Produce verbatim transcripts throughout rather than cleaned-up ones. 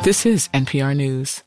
This is N P R News.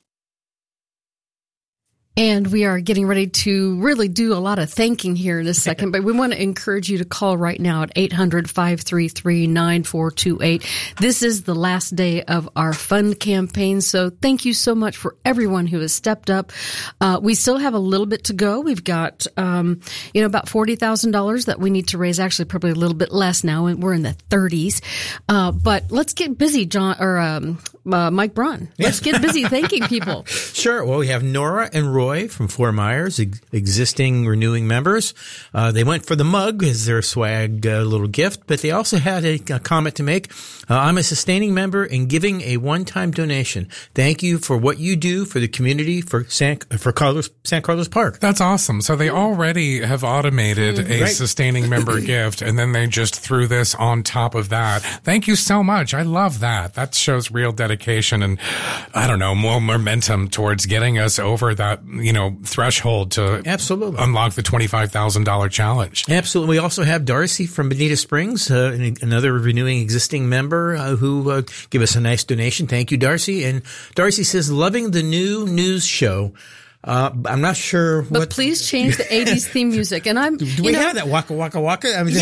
And we are getting ready to really do a lot of thanking here in a second, but we want to encourage you to call right now at eight hundred, five three three, nine four two eight. This is the last day of our fund campaign, so thank you so much for everyone who has stepped up. Uh, we still have a little bit to go. We've got, um, you know, about forty thousand dollars that we need to raise, actually probably a little bit less now, and we're in the thirties. Uh, but let's get busy, John, or um, uh, Mike Braun. Let's get busy thanking people. Sure. Well, we have Nora and Roy from Fort Myers, ex- existing renewing members. Uh, they went for the mug as their swag uh, little gift, but they also had a, a comment to make. Uh, I'm a sustaining member and giving a one-time donation. Thank you for what you do for the community for San, for Carlos, San Carlos Park. That's awesome. So they already have automated mm, a right. sustaining member gift, and then they just threw this on top of that. Thank you so much. I love that. That shows real dedication and, I don't know, more momentum towards getting us over that, you know, threshold to absolutely unlock the twenty-five thousand dollars challenge. Absolutely. We also have Darcy from Bonita Springs, uh, another renewing existing member uh, who uh, gave us a nice donation. Thank you, Darcy. And Darcy says, loving the new news show. Uh, I'm not sure what. But please change the eighties theme music. And I'm. Do, do we know, have that Waka Waka Waka? I mean,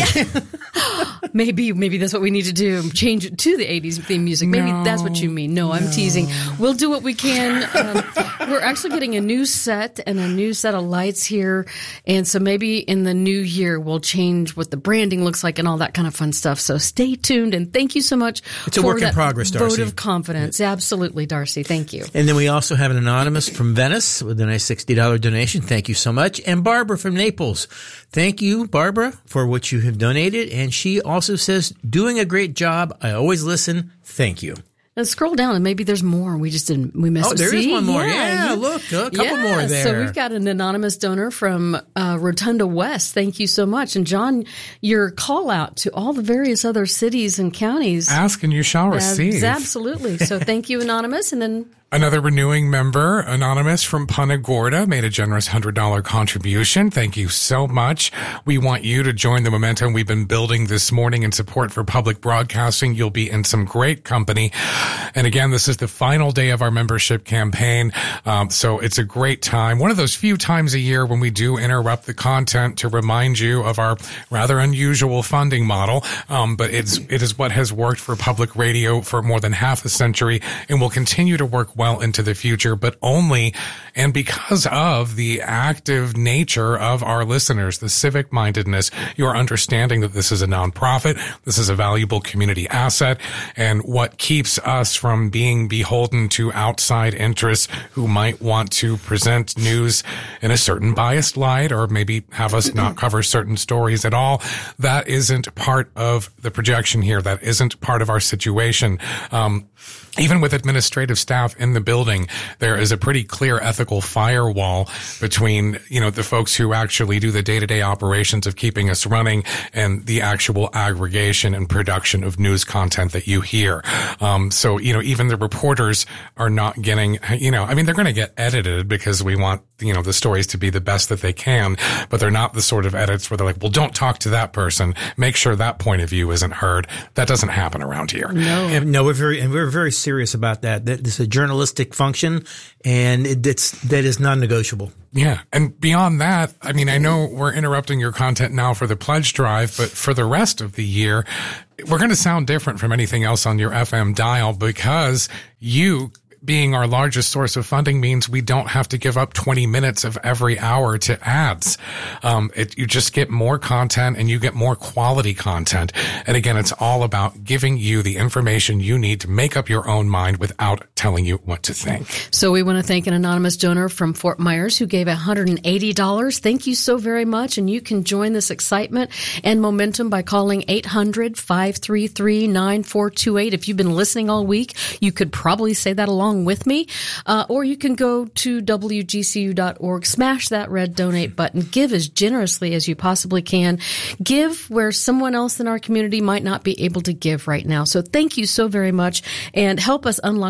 yeah. maybe, maybe that's what we need to do. Change it to the eighties theme music. Maybe no, that's what you mean. No, I'm no. teasing. We'll do what we can. Um, we're actually getting a new set and a new set of lights here. And so maybe in the new year, we'll change what the branding looks like and all that kind of fun stuff. So stay tuned. And thank you so much it's a for work that in progress, Darcy. vote of confidence. Yeah. Absolutely, Darcy. Thank you. And then we also have an anonymous from Venice with a nice sixty dollars donation. Thank you so much. And Barbara from Naples. Thank you, Barbara, for what you have donated. And she also says, doing a great job. I always listen. Thank you. And scroll down, and maybe there's more. We just didn't. We missed. Oh, there See? is one more. Yeah, yeah look, a couple yeah. more there. So we've got an anonymous donor from uh, Rotunda West. Thank you so much. And John, your call out to all the various other cities and counties. Ask and you shall receive. Uh, absolutely. So thank you, anonymous, and then. Another renewing member, Anonymous from Punta Gorda, made a generous one hundred dollars contribution. Thank you so much. We want you to join the momentum we've been building this morning in support for public broadcasting. You'll be in some great company. And again, this is the final day of our membership campaign. Um, so it's a great time. One of those few times a year when we do interrupt the content to remind you of our rather unusual funding model. Um, but it's, it is what has worked for public radio for more than half a century and will continue to work well well into the future, but only and because of the active nature of our listeners, the civic mindedness, your understanding that this is a nonprofit, this is a valuable community asset, and what keeps us from being beholden to outside interests who might want to present news in a certain biased light or maybe have us not cover certain stories at all. That isn't part of the projection here. That isn't part of our situation. Um, Even with administrative staff in the building, there is a pretty clear ethical firewall between, you know, the folks who actually do the day-to-day operations of keeping us running and the actual aggregation and production of news content that you hear. Um, so, you know, even the reporters are not getting, you know, I mean, they're going to get edited because we want, you know, the stories to be the best that they can, but they're not the sort of edits where they're like, well, don't talk to that person. Make sure that point of view isn't heard. That doesn't happen around here. No, and, no, we're very, and we're very serious about that. That it's a journalistic function, and it, it's that is non-negotiable. Yeah, and beyond that, I mean, I know we're interrupting your content now for the pledge drive, but for the rest of the year, we're going to sound different from anything else on your F M dial because you being our largest source of funding means we don't have to give up twenty minutes of every hour to ads. Um, it, you just get more content and you get more quality content. And again, it's all about giving you the information you need to make up your own mind without telling you what to think. So we want to thank an anonymous donor from Fort Myers who gave one hundred eighty dollars. Thank you so very much. And you can join this excitement and momentum by calling eight hundred, five three three, nine four two eight. If you've been listening all week, you could probably say that along with me, uh, or you can go to W G C U dot org, smash that red donate button, give as generously as you possibly can, give where someone else in our community might not be able to give right now. So thank you so very much, and help us unlock that twenty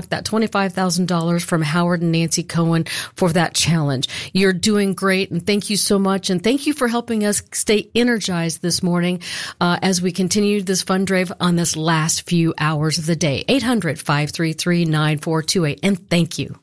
twenty-five thousand dollars from Howard and Nancy Cohen for that challenge. You're doing great, and thank you so much. And thank you for helping us stay energized this morning uh, as we continue this fund drive on this last few hours of the day. eight hundred, five three three, nine four two eight. And thank you.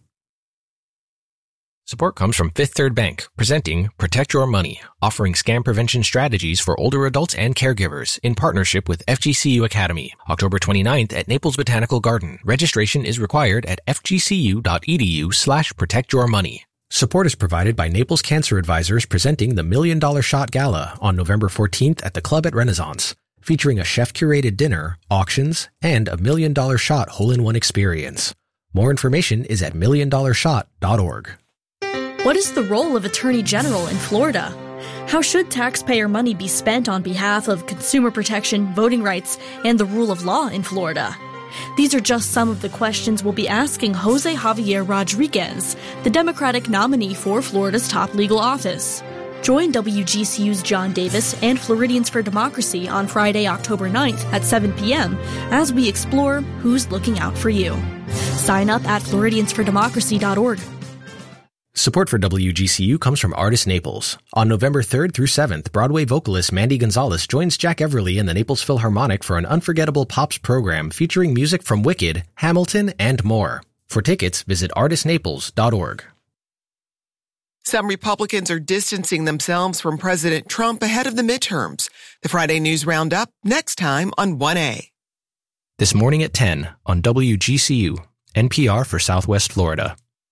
Support comes from Fifth Third Bank, presenting Protect Your Money, offering scam prevention strategies for older adults and caregivers in partnership with F G C U Academy. October twenty-ninth at Naples Botanical Garden. Registration is required at fgcu.edu slash protect your money. Support is provided by Naples Cancer Advisors, presenting the Million Dollar Shot Gala on November fourteenth at the Club at Renaissance, featuring a chef-curated dinner, auctions, and a Million Dollar Shot hole-in-one experience. More information is at million dollar shot dot org. What is the role of Attorney General in Florida? How should taxpayer money be spent on behalf of consumer protection, voting rights, and the rule of law in Florida? These are just some of the questions we'll be asking Jose Javier Rodriguez, the Democratic nominee for Florida's top legal office. Join W G C U's John Davis and Floridians for Democracy on Friday, October ninth at seven p.m. as we explore who's looking out for you. Sign up at floridians for democracy dot org. Support for W G C U comes from Artist Naples. On November third through seventh, Broadway vocalist Mandy Gonzalez joins Jack Everly and the Naples Philharmonic for an unforgettable pops program featuring music from Wicked, Hamilton, and more. For tickets, visit artist naples dot org. Some Republicans are distancing themselves from President Trump ahead of the midterms. The Friday News Roundup, next time on one A. This morning at ten on W G C U, N P R for Southwest Florida.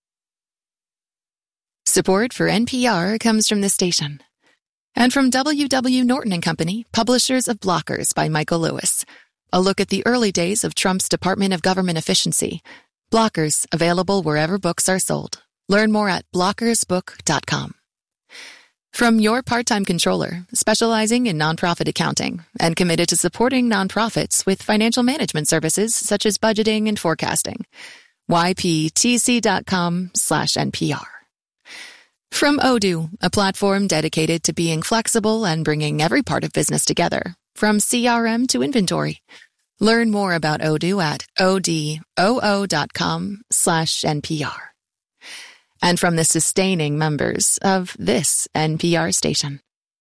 Support for N P R comes from this station. And from W W Norton and Company, publishers of Blockers by Michael Lewis. A look at the early days of Trump's Department of Government Efficiency. Blockers, available wherever books are sold. Learn more at blockers book dot com. From Your Part-Time Controller, specializing in nonprofit accounting and committed to supporting nonprofits with financial management services such as budgeting and forecasting. Y P T C dot com slash N P R. From Odoo, a platform dedicated to being flexible and bringing every part of business together, from C R M to inventory. Learn more about Odoo at odoo dot com slash N P R. And from the sustaining members of this N P R station.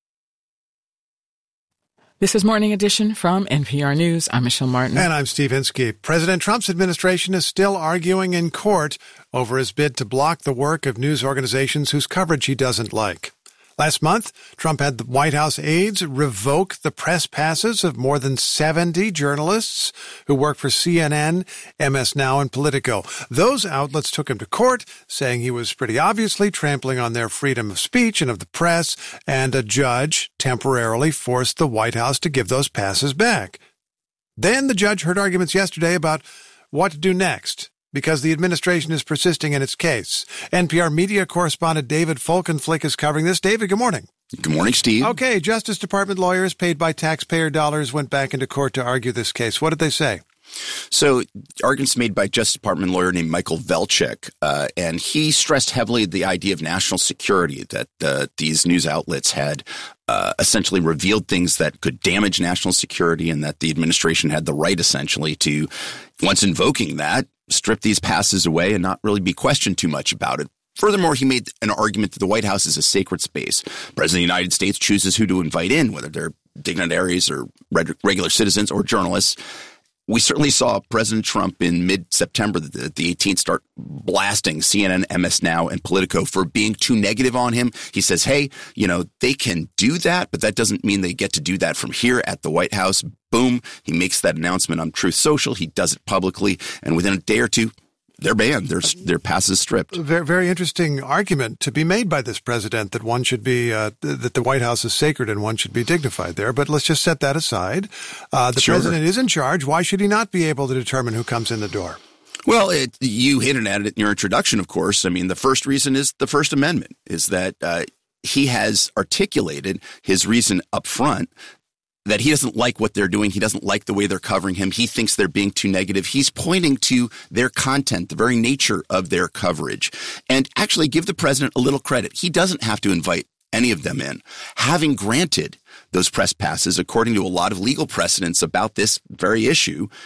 This is Morning Edition from N P R News. I'm Michelle Martin. And I'm Steve Inskeep. President Trump's administration is still arguing in court over his bid to block the work of news organizations whose coverage he doesn't like. Last month, Trump had the White House aides revoke the press passes of more than seventy journalists who work for C N N, M S Now, and Politico. Those outlets took him to court, saying he was pretty obviously trampling on their freedom of speech and of the press, and a judge temporarily forced the White House to give those passes back. Then the judge heard arguments yesterday about what to do next, because the administration is persisting in its case. N P R media correspondent David Folkenflik is covering this. David, good morning. Good morning, Steve. Okay, Justice Department lawyers paid by taxpayer dollars went back into court to argue this case. What did they say? So, arguments made by Justice Department lawyer named Michael Velchik, uh, and he stressed heavily the idea of national security, that uh, these news outlets had uh, essentially revealed things that could damage national security, and that the administration had the right, essentially, to, once invoking that, strip these passes away and not really be questioned too much about it. Furthermore, he made an argument that the White House is a sacred space. The President of the United States chooses who to invite in, whether they're dignitaries or regular citizens or journalists. We certainly saw President Trump in mid-September, the, the eighteenth, start blasting C N N, M S Now, and Politico for being too negative on him. He says, hey, you know, they can do that, but that doesn't mean they get to do that from here at the White House. Boom. He makes that announcement on Truth Social. He does it publicly. And within a day or two, they're banned. Their, their passes stripped. Very, very interesting argument to be made by this president that one should be, uh, that the White House is sacred and one should be dignified there. But let's just set that aside. Uh, the sure. president is in charge. Why should he not be able to determine who comes in the door? Well, it, you hinted at it in your introduction, of course. I mean, the first reason is the First Amendment, is that uh, he has articulated his reason up front that he doesn't like what they're doing. He doesn't like the way they're covering him. He thinks they're being too negative. He's pointing to their content, the very nature of their coverage. And actually give the president a little credit. He doesn't have to invite any of them in. Having granted those press passes, according to a lot of legal precedents about this very issue,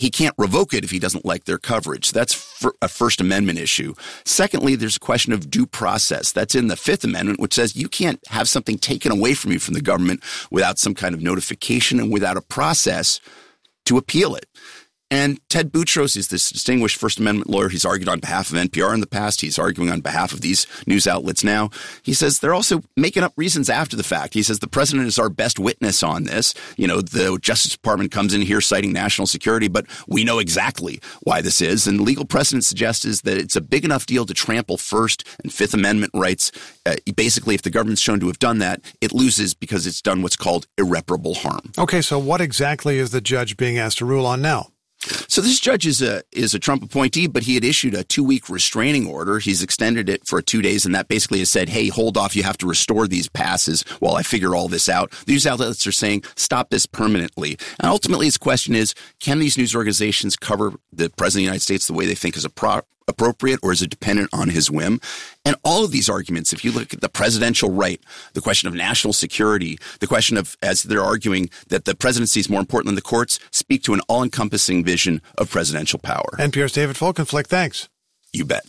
he can't revoke it if he doesn't like their coverage. That's for a First Amendment issue. Secondly, there's a question of due process. That's in the Fifth Amendment, which says you can't have something taken away from you from the government without some kind of notification and without a process to appeal it. And Ted Boutros is this distinguished First Amendment lawyer. He's argued on behalf of N P R in the past. He's arguing on behalf of these news outlets now. He says they're also making up reasons after the fact. He says the president is our best witness on this. You know, the Justice Department comes in here citing national security, but we know exactly why this is. And legal precedent suggests is that it's a big enough deal to trample First and Fifth Amendment rights. Uh, basically, if the government's shown to have done that, it loses because it's done what's called irreparable harm. Okay, so what exactly is the judge being asked to rule on now? So this judge is a is a Trump appointee, but he had issued a two-week restraining order. He's extended it for two days, and that basically has said, hey, hold off. You have to restore these passes while I figure all this out. The news outlets are saying, stop this permanently. And ultimately, his question is, can these news organizations cover the president of the United States the way they think is a pro- appropriate, or is it dependent on his whim? And all of these arguments, if you look at the presidential right, the question of national security, the question of, as they're arguing, that the presidency is more important than the courts, speak to an all-encompassing vision of presidential power. N P R's David Folkenflik, thanks. You bet.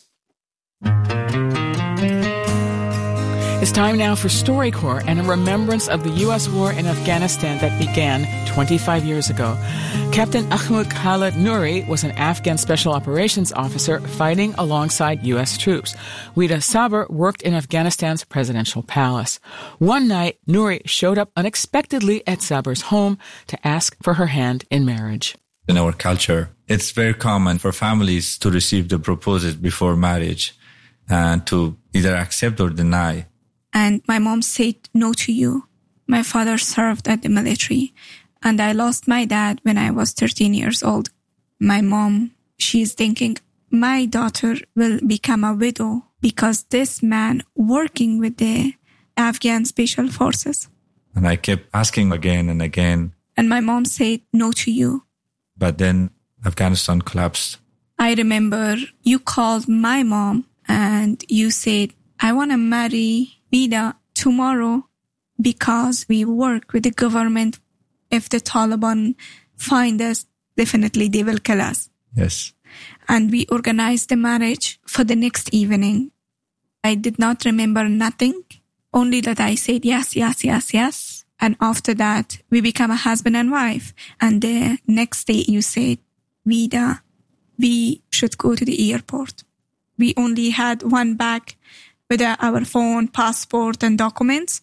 It's time now for StoryCorps and a remembrance of the U S war in Afghanistan that began twenty-five years ago. Captain Ahmad Khalid Nouri was an Afghan special operations officer fighting alongside U S troops. Wida Sabr worked in Afghanistan's presidential palace. One night, Nouri showed up unexpectedly at Sabr's home to ask for her hand in marriage. In our culture, it's very common for families to receive the proposal before marriage and to either accept or deny. And my mom said no to you. My father served at the military, and I lost my dad when I was thirteen years old. My mom, she's thinking my daughter will become a widow because this man working with the Afghan special forces. And I kept asking again and again. And my mom said no to you. But then Afghanistan collapsed. I remember you called my mom and you said, I want to marry Wida tomorrow because we work with the government. If the Taliban find us, definitely they will kill us. Yes. And we organized the marriage for the next evening. I did not remember nothing, only that I said yes, yes, yes, yes. And after that, we become a husband and wife. And the next day you said, Wida, we should go to the airport. We only had one bag with our phone, passport, and documents.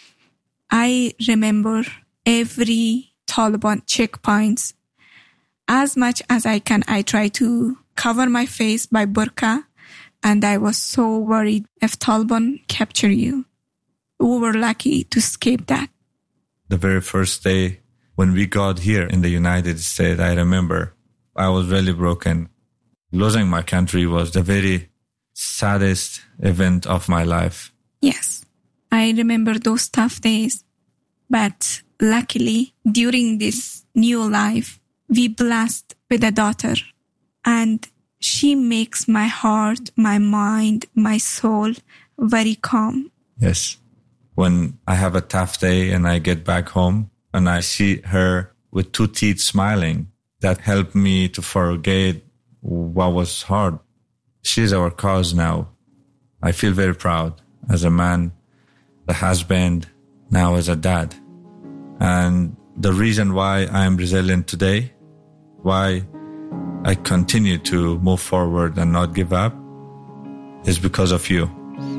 I remember every Taliban checkpoints. As much as I can, I try to cover my face by burqa, and I was so worried if Taliban capture you. We were lucky to escape that. The very first day when we got here in the United States, I remember I was really broken. Losing my country was the very saddest event of my life. Yes, I remember those tough days. But luckily, during this new life, we blessed with a daughter. And she makes my heart, my mind, my soul very calm. Yes. When I have a tough day and I get back home and I see her with two teeth smiling, that helped me to forget what was hard. She's our cause now. I feel very proud as a man, a husband, now as a dad. And the reason why I am resilient today, why I continue to move forward and not give up, is because of you.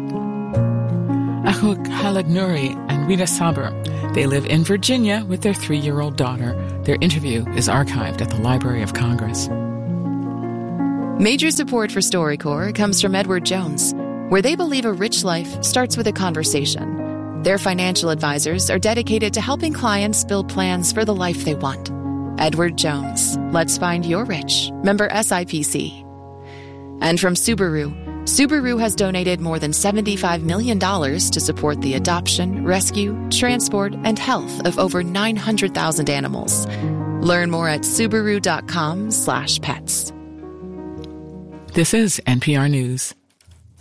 Ahmad Khalid Nouri and Wida Sabr. They live in Virginia with their three-year-old daughter. Their interview is archived at the Library of Congress. Major support for StoryCorps comes from Edward Jones, where they believe a rich life starts with a conversation. Their financial advisors are dedicated to helping clients build plans for the life they want. Edward Jones, let's find your rich. Member S I P C. And from Subaru, Subaru has donated more than seventy-five million dollars to support the adoption, rescue, transport, and health of over nine hundred thousand animals. Learn more at Subaru.com slash pets. This is N P R News.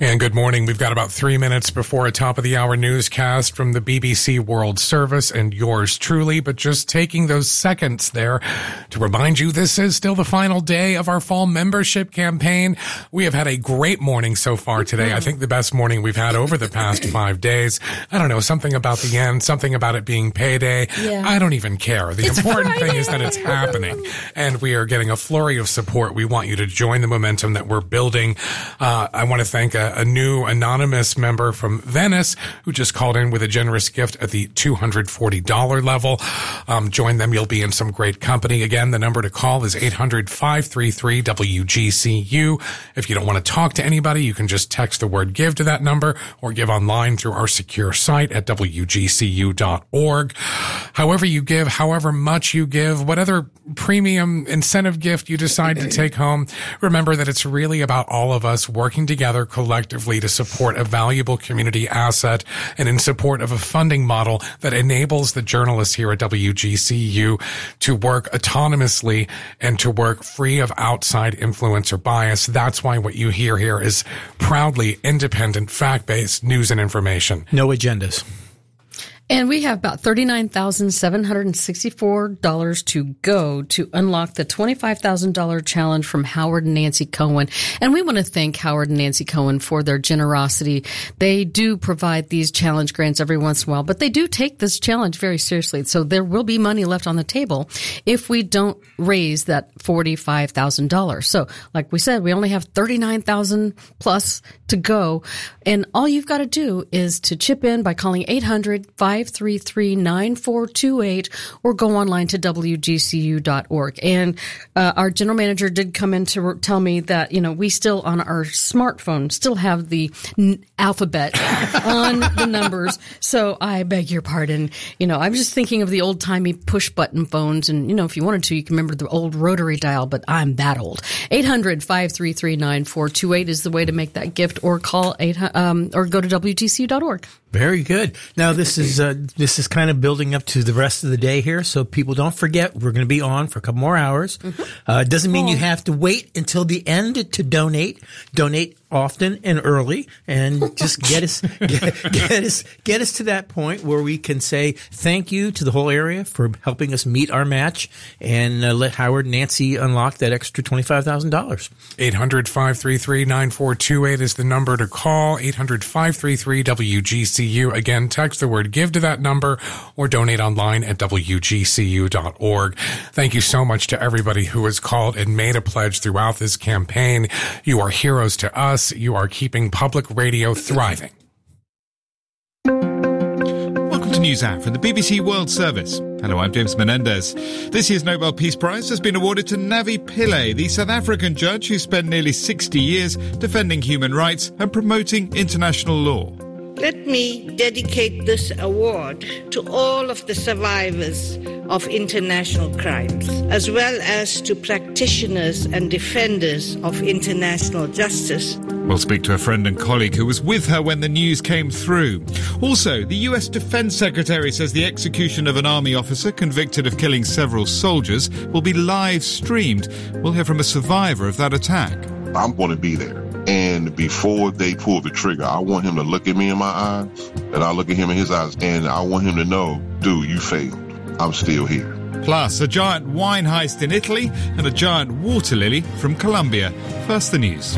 And good morning. We've got about three minutes before a top-of-the-hour newscast from the B B C World Service and yours truly, but just taking those seconds there to remind you this is still the final day of our fall membership campaign. We have had a great morning so far today. I think the best morning we've had over the past five days. I don't know, something about the end, something about it being payday. Yeah. I don't even care. The it's important Friday. thing is that it's happening, and we are getting a flurry of support. We want you to join the momentum that we're building. Uh, I want to thank a a new anonymous member from Venice who just called in with a generous gift at the two hundred forty dollars level. Um, join them. You'll be in some great company. Again, the number to call is eight hundred, five three three, W G C U. If you don't want to talk to anybody, you can just text the word give to that number or give online through our secure site at W G C U dot org. However you give, however much you give, what other premium incentive gift you decide to take home, remember that it's really about all of us working together collectively to support a valuable community asset and in support of a funding model that enables the journalists here at W G C U to work autonomously and to work free of outside influence or bias. That's why what you hear here is proudly independent, fact-based news and information. No agendas. And we have about thirty-nine thousand seven hundred sixty-four dollars to go to unlock the twenty-five thousand dollars challenge from Howard and Nancy Cohen. And we want to thank Howard and Nancy Cohen for their generosity. They do provide these challenge grants every once in a while, but they do take this challenge very seriously. So there will be money left on the table if we don't raise that forty-five thousand dollars. So like we said, we only have thirty-nine thousand dollars plus to go. And all you've got to do is to chip in by calling eight hundred, five three three, nine four two eight or go online to W G C U dot org. And uh, our general manager did come in to tell me that, you know, we still on our smartphone still have the n- alphabet on the numbers. So I beg your pardon. You know, I'm just thinking of the old timey push button phones. And, you know, if you wanted to, you can remember the old rotary dial, but I'm that old. eight hundred, five three three, nine four two eight is the way to make that gift, or call eight um, or go to W G C U dot org. Very good. Now this is uh, this is kind of building up to the rest of the day here, so people don't forget we're going to be on for a couple more hours. Mm-hmm. Uh, doesn't mean oh. you have to wait until the end to donate. Donate often and early, and just get us get, get us get us to that point where we can say thank you to the whole area for helping us meet our match, and uh, let Howard and Nancy unlock that extra twenty-five thousand dollars. eight hundred, five three three, nine four two eight is the number to call. eight hundred, five three three, W G C U. Again, text the word give to that number or donate online at W G C U dot org. Thank you so much to everybody who has called and made a pledge throughout this campaign. You are heroes to us. You are keeping public radio thriving. Welcome to NewsHour from the B B C World Service. Hello, I'm James Menendez. This year's Nobel Peace Prize has been awarded to Navi Pillay, the South African judge who spent nearly sixty years defending human rights and promoting international law. Let me dedicate this award to all of the survivors of international crimes, as well as to practitioners and defenders of international justice. We'll speak to a friend and colleague who was with her when the news came through. Also, the U S Defense Secretary says the execution of an army officer convicted of killing several soldiers will be live streamed. We'll hear from a survivor of that attack. I'm going to be there. And before they pull the trigger, I want him to look at me in my eyes, and I look at him in his eyes, and I want him to know, dude, you failed. I'm still here. Plus, a giant wine heist in Italy and a giant water lily from Colombia. First, the news.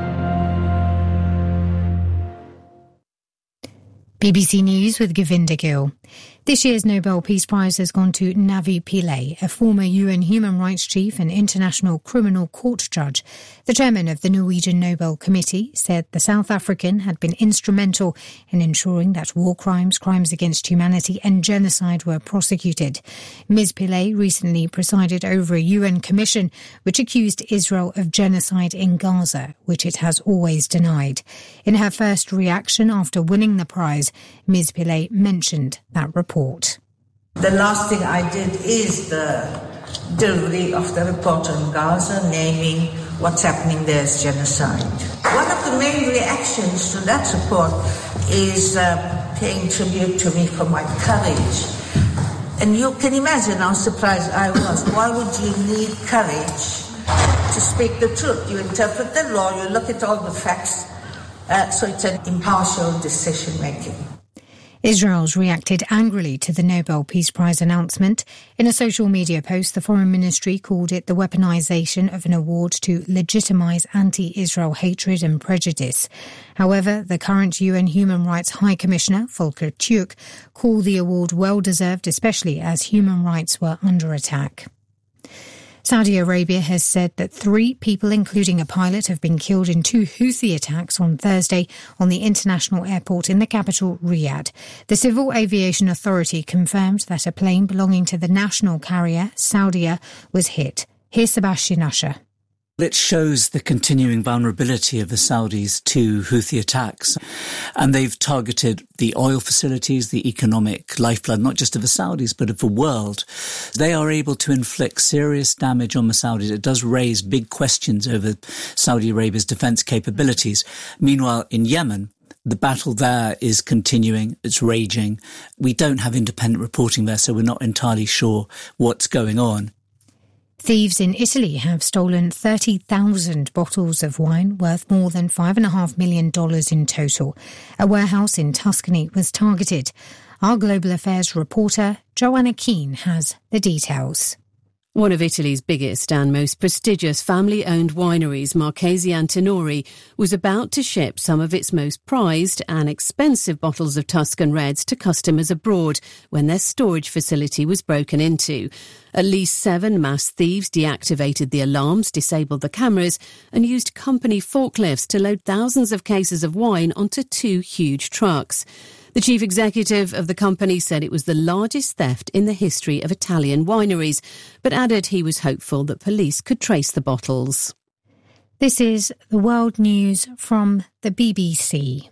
B B C News with Govinda Gill. This year's Nobel Peace Prize has gone to Navi Pillay, a former U N human rights chief and international criminal court judge. The chairman of the Norwegian Nobel Committee said the South African had been instrumental in ensuring that war crimes, crimes against humanity and genocide were prosecuted. Miz Pillay recently presided over a U N commission which accused Israel of genocide in Gaza, which it has always denied. In her first reaction after winning the prize, Miz Pillay mentioned that report. The last thing I did is the delivery of the report on Gaza, naming what's happening there as genocide. One of the main reactions to that report is uh, paying tribute to me for my courage. And you can imagine how surprised I was. Why would you need courage to speak the truth? You interpret the law, you look at all the facts, Uh, so it's an impartial decision-making. Israel's reacted angrily to the Nobel Peace Prize announcement. In a social media post, the Foreign Ministry called it the weaponization of an award to legitimize anti-Israel hatred and prejudice. However, the current U N Human Rights High Commissioner, Volker Turk, called the award well-deserved, especially as human rights were under attack. Saudi Arabia has said that three people, including a pilot, have been killed in two Houthi attacks on Thursday on the international airport in the capital, Riyadh. The Civil Aviation Authority confirmed that a plane belonging to the national carrier, Saudia, was hit. Here's Sebastian Usher. It shows the continuing vulnerability of the Saudis to Houthi attacks. And they've targeted the oil facilities, the economic lifeblood, not just of the Saudis, but of the world. They are able to inflict serious damage on the Saudis. It does raise big questions over Saudi Arabia's defense capabilities. Meanwhile, in Yemen, the battle there is continuing. It's raging. We don't have independent reporting there, so we're not entirely sure what's going on. Thieves in Italy have stolen thirty thousand bottles of wine worth more than five point five million dollars in total. A warehouse in Tuscany was targeted. Our Global Affairs reporter, Joanna Keane, has the details. One of Italy's biggest and most prestigious family-owned wineries, Marchesi Antinori, was about to ship some of its most prized and expensive bottles of Tuscan Reds to customers abroad when their storage facility was broken into. At least seven mass thieves deactivated the alarms, disabled the cameras, and used company forklifts to load thousands of cases of wine onto two huge trucks. The chief executive of the company said it was the largest theft in the history of Italian wineries, but added he was hopeful that police could trace the bottles. This is the World News from the B B C.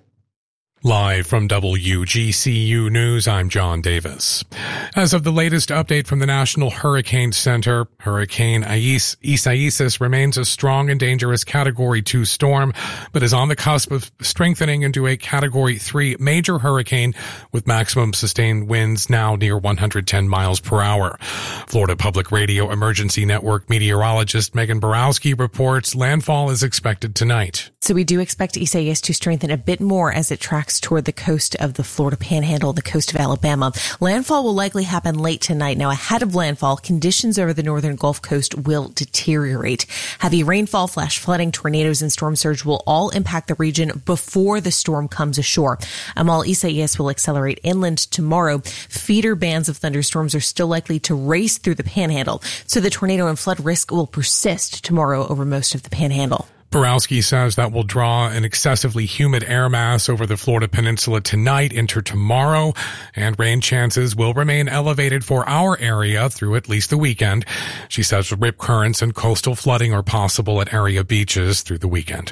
Live from W G C U News, I'm John Davis. As of the latest update from the National Hurricane Center, Hurricane Ais- Isaias remains a strong and dangerous Category two storm, but is on the cusp of strengthening into a Category three major hurricane with maximum sustained winds now near one hundred ten miles per hour. Florida Public Radio Emergency Network meteorologist Megan Borowski reports landfall is expected tonight. So we do expect Isaias to strengthen a bit more as it tracks toward the coast of the Florida Panhandle, the coast of Alabama. Landfall will likely happen late tonight. Now, ahead of landfall, conditions over the northern Gulf Coast will deteriorate. Heavy rainfall, flash flooding, tornadoes, and storm surge will all impact the region before the storm comes ashore. And while Isaias will accelerate inland tomorrow, feeder bands of thunderstorms are still likely to race through the Panhandle. So the tornado and flood risk will persist tomorrow over most of the Panhandle. Borowski says that will draw an excessively humid air mass over the Florida Peninsula tonight into tomorrow, and rain chances will remain elevated for our area through at least the weekend. She says rip currents and coastal flooding are possible at area beaches through the weekend.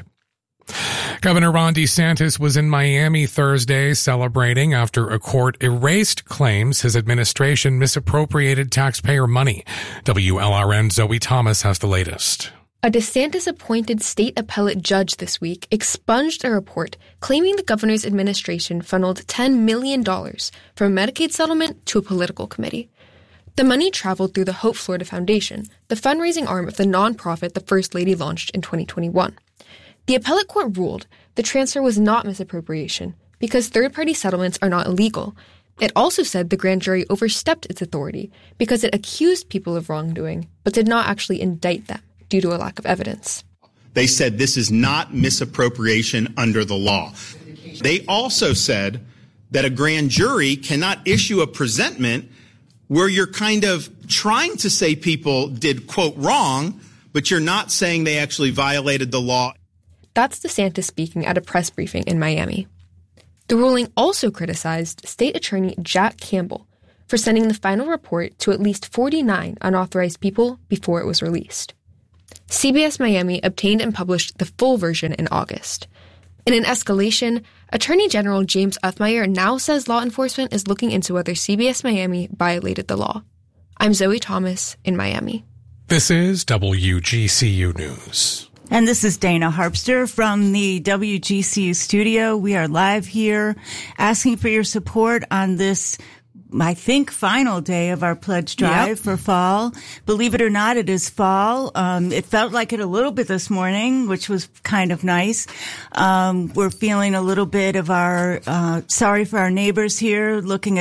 Governor Ron DeSantis was in Miami Thursday celebrating after a court erased claims his administration misappropriated taxpayer money. W L R N Zoe Thomas has the latest. A DeSantis-appointed state appellate judge this week expunged a report claiming the governor's administration funneled ten million dollars from a Medicaid settlement to a political committee. The money traveled through the Hope Florida Foundation, the fundraising arm of the nonprofit the First Lady launched in twenty twenty-one. The appellate court ruled the transfer was not misappropriation because third-party settlements are not illegal. It also said the grand jury overstepped its authority because it accused people of wrongdoing but did not actually indict them due to a lack of evidence. They said this is not misappropriation under the law. They also said that a grand jury cannot issue a presentment where you're kind of trying to say people did, quote, wrong, but you're not saying they actually violated the law. That's DeSantis speaking at a press briefing in Miami. The ruling also criticized State Attorney Jack Campbell for sending the final report to at least forty-nine unauthorized people before it was released. C B S Miami obtained and published the full version in August. In an escalation, Attorney General James Othmeyer now says law enforcement is looking into whether C B S Miami violated the law. I'm Zoe Thomas in Miami. This is W G C U News. And this is Dana Harpster from the W G C U studio. We are live here asking for your support on this I think, final day of our pledge drive yep. for fall. Believe it or not, it is fall. Um, it felt like it a little bit this morning, which was kind of nice. Um, we're feeling a little bit of our, uh, sorry for our neighbors here, looking at